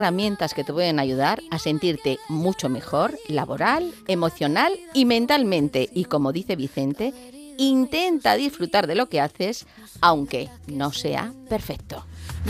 herramientas que te pueden ayudar a sentirte mucho mejor laboral, emocional y mentalmente. Y como dice Vicente, intenta disfrutar de lo que haces, aunque no sea perfecto.